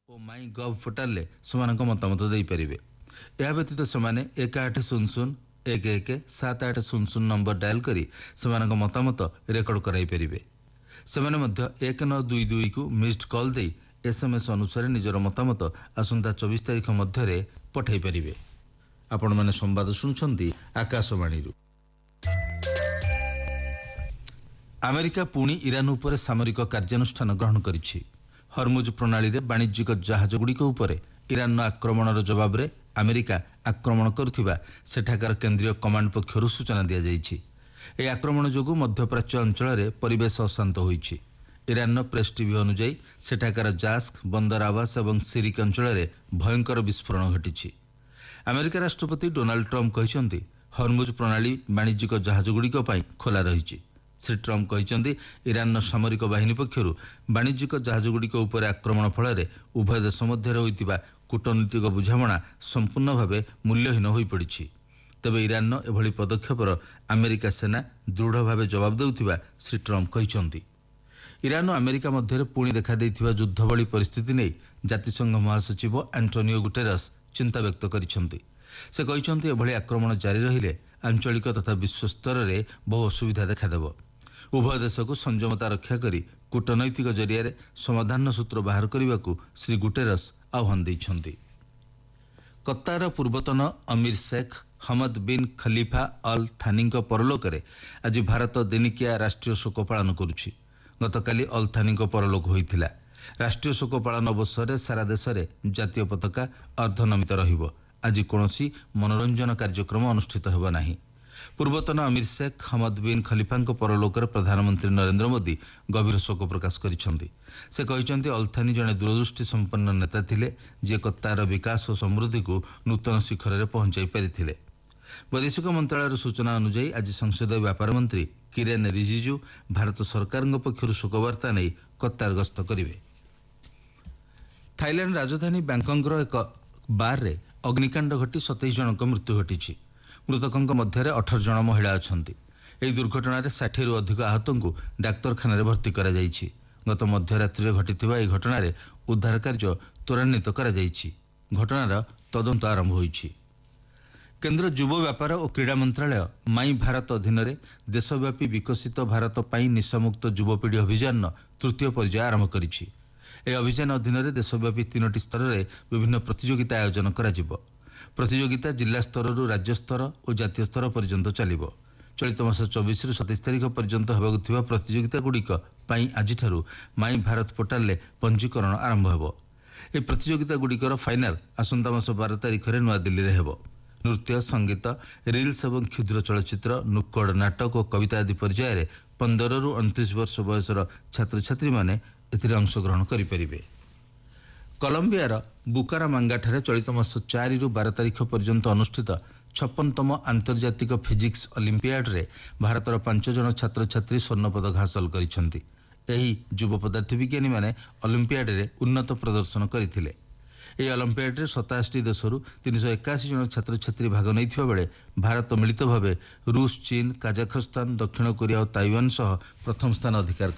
ଓ ମାଇ ଗଭ୍ ପୋର୍ଟାଲରେ ସେମାନଙ୍କ ମତାମତ ଦେଇପାରିବେ। ଏହା ବ୍ୟତୀତ ସେମାନେ 1800-11-7800 ନମ୍ବର ଡାଏଲ କରି ସେମାନଙ୍କ ମତାମତ ରେକର୍ଡ କରାଇପାରିବେ। ସେମାନେ ମଧ୍ୟ 1922କୁ ମିସ୍ଡ କଲ୍ ଦେଇ SMS ଅନୁସାରେ ନିଜର ମତାମତ ଆସନ୍ତା 24 ତାରିଖ ମଧ୍ୟରେ ପଠାଇ ପାରିବେ। ଆପଣମାନେ ସମ୍ବାଦ ଶୁଣୁଛନ୍ତି ଆକାଶବାଣୀରୁ। ଆମେରିକା ପୁଣି ଇରାନ ଉପରେ ସାମରିକ କାର୍ଯ୍ୟାନୁଷ୍ଠାନ ଗ୍ରହଣ କରିଛି। ହରମୁଜ ପ୍ରଣାଳୀରେ ବାଣିଜ୍ୟିକ ଜାହାଜଗୁଡ଼ିକ ଉପରେ ଇରାନର ଆକ୍ରମଣର ଜବାବରେ ଆମେରିକା ଆକ୍ରମଣ କରୁଥିବା ସେଠାକାର କେନ୍ଦ୍ରୀୟ କମାଣ୍ଡ ପକ୍ଷରୁ ସୂଚନା ଦିଆଯାଇଛି। ଏହି ଆକ୍ରମଣ ଯୋଗୁଁ ମଧ୍ୟପ୍ରାଚ୍ୟ ଅଞ୍ଚଳରେ ପରିବେଶ ଅଶାନ୍ତ ହୋଇଛି। ଇରାନର ପ୍ରେସ୍ ଟିଭି ଅନୁଯାୟୀ ସେଠାକାର ଜାସ୍କ, ବନ୍ଦର ଆବାସ ଏବଂ ସିରିକ୍ ଅଞ୍ଚଳରେ ଭୟଙ୍କର ବିସ୍ଫୋରଣ ଘଟିଛି। ଆମେରିକା ରାଷ୍ଟ୍ରପତି ଡୋନାଲ୍ଡ ଟ୍ରମ୍ପ କହିଛନ୍ତି ହରମୁଜ ପ୍ରଣାଳୀ ବାଣିଜ୍ୟିକ ଜାହାଜଗୁଡ଼ିକ ପାଇଁ ଖୋଲା ରହିଛି। ଶ୍ରୀ ଟ୍ରମ୍ପ କହିଛନ୍ତି ଇରାନର ସାମରିକ ବାହିନୀ ପକ୍ଷରୁ ବାଣିଜ୍ୟିକ ଜାହାଜଗୁଡ଼ିକ ଉପରେ ଆକ୍ରମଣ ଫଳରେ ଉଭୟ ଦେଶ ମଧ୍ୟରେ ହୋଇଥିବା କୂଟନୈତିକ ବୁଝାମଣା ସମ୍ପୂର୍ଣ୍ଣ ଭାବେ ମୂଲ୍ୟହୀନ ହୋଇପଡ଼ିଛି। ତେବେ ଇରାନର ଏଭଳି ପଦକ୍ଷେପର ଆମେରିକା ସେନା ଦୃଢ଼ ଭାବେ ଜବାବ ଦେଉଥିବା ଶ୍ରୀ ଟ୍ରମ୍ପ କହିଛନ୍ତି। ଇରାନ ଓ ଆମେରିକା ମଧ୍ୟରେ ପୁଣି ଦେଖାଦେଇଥିବା ଯୁଦ୍ଧଭଳି ପରିସ୍ଥିତି ନେଇ ଜାତିସଂଘ ମହାସଚିବ ଆଣ୍ଟୋନିଓ ଗୁଟେରସ୍ ଚିନ୍ତା ବ୍ୟକ୍ତ କରିଛନ୍ତି। ସେ କହିଛନ୍ତି ଏଭଳି ଆକ୍ରମଣ ଜାରି ରହିଲେ ଆଞ୍ଚଳିକ ତଥା ବିଶ୍ୱ ସ୍ତରରେ ବହୁ ଅସୁବିଧା ଦେଖାଦେବ। ଉଭୟ ଦେଶକୁ ସଂଯମତା ରକ୍ଷା କରି କୂଟନୈତିକ ଜରିଆରେ ସମାଧାନର ସୂତ୍ର ବାହାର କରିବାକୁ ଶ୍ରୀ ଗୁଟେରସ୍ ଆହ୍ୱାନ ଦେଇଛନ୍ତି। କତାରର ପୂର୍ବତନ ଅମିର Sheikh Hamad bin Khalifa all ଥାନିଙ୍କ ପରଲୋକରେ ଆଜି ଭାରତ ଦିନିକିଆ ରାଷ୍ଟ୍ରୀୟ ଶୋକ ପାଳନ କରୁଛି। ଗତକାଲି ଅଲ୍ ଥାନିଙ୍କ ପରଲୋକ ହୋଇଥିଲା। ରାଷ୍ଟ୍ରୀୟ ଶୋକ ପାଳନ ଅବସରରେ ସାରା ଦେଶରେ ଜାତୀୟ ପତାକା ଅର୍ଦ୍ଧନମିତ ରହିବ। ଆଜି କୌଣସି ମନୋରଞ୍ଜନ କାର୍ଯ୍ୟକ୍ରମ ଅନୁଷ୍ଠିତ ହେବ ନାହିଁ। ପୂର୍ବତନ ଅମିର ଶେଖ୍ ହମଦ ବିନ୍ ଖଲିଫାଙ୍କ ପରଲୋକରେ ପ୍ରଧାନମନ୍ତ୍ରୀ ନରେନ୍ଦ୍ର ମୋଦି ଗଭୀର ଶୋକ ପ୍ରକାଶ କରିଛନ୍ତି। ସେ କହିଛନ୍ତି ଅଲ୍ଥାନି ଜଣେ ଦୂରଦୃଷ୍ଟି ସମ୍ପନ୍ନ ନେତା ଥିଲେ, ଯିଏ କତାରର ବିକାଶ ଓ ସମୃଦ୍ଧିକୁ ନୂତନ ଶିଖରରେ ପହଞ୍ଚାଇ ପାରିଥିଲେ। ବୈଦେଶିକ ମନ୍ତ୍ରଣାଳୟର ସୂଚନା ଅନୁଯାୟୀ ଆଜି ସଂସଦୀୟ ବ୍ୟାପାର ମନ୍ତ୍ରୀ କିରେନ୍ ରିଜିଜୁ ଭାରତ ସରକାରଙ୍କ ପକ୍ଷରୁ ଶୋକବାର୍ତ୍ତା ନେଇ କତାର ଗସ୍ତ କରିବେ। ଥାଇଲ୍ୟାଣ୍ଡ ରାଜଧାନୀ ବ୍ୟାଙ୍କକ୍ର ଏକ ବାର୍ରେ ଅଗ୍ନିକାଣ୍ଡ ଘଟି 27 ଜଣଙ୍କ ମୃତ୍ୟୁ ଘଟିଛି। ମୃତକଙ୍କ ମଧ୍ୟରେ 18 ଜଣ ମହିଳା ଅଛନ୍ତି। ଏହି ଦୁର୍ଘଟଣାରେ 60ରୁ ଅଧିକ ଆହତଙ୍କୁ ଡାକ୍ତରଖାନାରେ ଭର୍ତ୍ତି କରାଯାଇଛି। ଗତ ମଧ୍ୟରାତ୍ରିରେ ଘଟିଥିବା ଏହି ଘଟଣାରେ ଉଦ୍ଧାର କାର୍ଯ୍ୟ ତ୍ୱରାନ୍ୱିତ କରାଯାଇଛି। ଘଟଣାର ତଦନ୍ତ ଆରମ୍ଭ ହୋଇଛି। କେନ୍ଦ୍ର ଯୁବ ବ୍ୟାପାର ଓ କ୍ରୀଡ଼ା ମନ୍ତ୍ରଣାଳୟ ମାଇ ଭାରତ ଅଧୀନରେ ଦେଶବ୍ୟାପୀ ବିକଶିତ ଭାରତ ପାଇଁ ନିଶାମୁକ୍ତ ଯୁବପିଢ଼ି ଅଭିଯାନର ତୃତୀୟ ପର୍ଯ୍ୟାୟ ଆରମ୍ଭ କରିଛି। ଏହି ଅଭିଯାନ ଅଧୀନରେ ଦେଶବ୍ୟାପୀ 3ଟି ସ୍ତରରେ ବିଭିନ୍ନ ପ୍ରତିଯୋଗିତା ଆୟୋଜନ କରାଯିବ। ପ୍ରତିଯୋଗିତା ଜିଲ୍ଲା ସ୍ତରରୁ ରାଜ୍ୟ ସ୍ତର ଓ ଜାତୀୟ ସ୍ତର ପର୍ଯ୍ୟନ୍ତ ଚାଲିବ। ଚଳିତ ମାସ 24ରୁ 27 ତାରିଖ ପର୍ଯ୍ୟନ୍ତ ହେବାକୁ ଥିବା ପ୍ରତିଯୋଗିତାଗୁଡ଼ିକ ପାଇଁ ଆଜିଠାରୁ ମାଇ ଭାରତ ପୋର୍ଟାଲରେ ପଞ୍ଜୀକରଣ ଆରମ୍ଭ ହେବ। ଏହି ପ୍ରତିଯୋଗିତାଗୁଡ଼ିକର ଫାଇନାଲ ଆସନ୍ତା ମାସ 12 ତାରିଖରେ ନୂଆଦିଲ୍ଲୀରେ ହେବ। ନୃତ୍ୟ, ସଙ୍ଗୀତ, ରିଲ୍ସ ଏବଂ କ୍ଷୁଦ୍ର ଚଳଚ୍ଚିତ୍ର, ନୁକ୍କଡ଼ ନାଟକ ଓ କବିତା ଆଦି ପର୍ଯ୍ୟାୟରେ 15ରୁ 29 ବର୍ଷ ବୟସର ଛାତ୍ରଛାତ୍ରୀମାନେ ଏଥିରେ ଅଂଶଗ୍ରହଣ କରିପାରିବେ। କଲମ୍ବିଆର ବୁକାରାମାଙ୍ଗାଠାରେ ଚଳିତ ମାସ 4ରୁ 12 ତାରିଖ ପର୍ଯ୍ୟନ୍ତ ଅନୁଷ୍ଠିତ 56ତମ ଆନ୍ତର୍ଜାତିକ ଫିଜିକ୍ସ ଅଲିମ୍ପିଆଡରେ ଭାରତର 5 ଜଣ ଛାତ୍ରଛାତ୍ରୀ ସ୍ୱର୍ଣ୍ଣପଦକ ହାସଲ କରିଛନ୍ତି। ଏହି ଯୁବ ପଦାର୍ଥବିଜ୍ଞାନୀମାନେ ଅଲିମ୍ପିଆଡରେ ଉନ୍ନତ ପ୍ରଦର୍ଶନ କରିଥିଲେ। ଏହି ଅଲିମ୍ପିଆଡରେ 87ଟି ଦେଶରୁ 381 ଜଣ ଛାତ୍ରଛାତ୍ରୀ ଭାଗ ନେଇଥିବା ବେଳେ ଭାରତ ମିଳିତ ଭାବେ ରୁଷ, ଚୀନ, କାଜାଖସ୍ତାନ, ଦକ୍ଷିଣ କୋରିଆ ଓ ତାଇୱାନ ସହ ପ୍ରଥମ ସ୍ଥାନ ଅଧିକାର